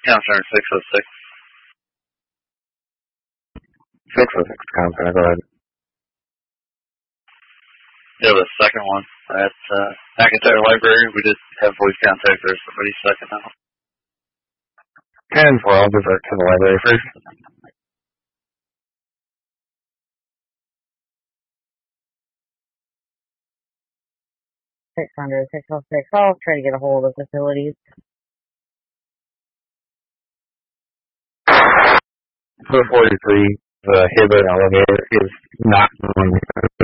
Counter 606. 606 Counter, go ahead. Yeah, the second one at McIntyre Library. We did have voice contact there. Somebody's second out. 10-4, I'll divert to the library first. $600, 606. I'll try to get a hold of facilities. 443, the Hibbert elevator is not moving.